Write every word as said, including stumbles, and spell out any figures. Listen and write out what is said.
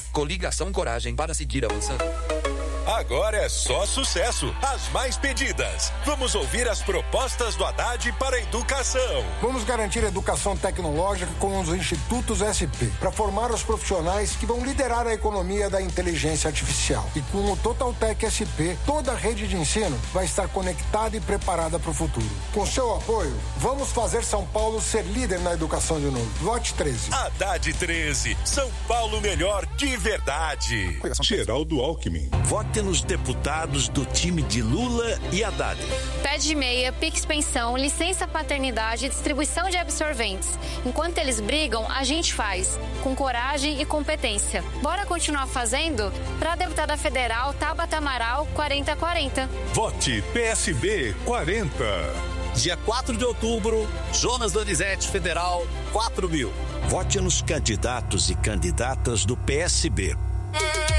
Coligação Coragem para seguir avançando. Agora é só sucesso, as mais pedidas. Vamos ouvir as propostas do Haddad para a educação. Vamos garantir a educação tecnológica com os institutos S P, para formar os profissionais que vão liderar a economia da inteligência artificial. E com o Totaltec S P, toda a rede de ensino vai estar conectada e preparada para o futuro. Com seu apoio, vamos fazer São Paulo ser líder na educação de novo. Vote treze. Haddad treze, São Paulo melhor de verdade. Geraldo Alckmin. Vote nos deputados do time de Lula e Haddad. Pede meia, Pix Pensão, licença paternidade e distribuição de absorventes. Enquanto eles brigam, a gente faz, com coragem e competência. Bora continuar fazendo? Para a deputada federal Tabata Amaral, quarenta quarenta. Vote P S B quarenta. Dia quatro de outubro, Jonas Donizete, Federal, quatro mil. Vote nos candidatos e candidatas do P S B.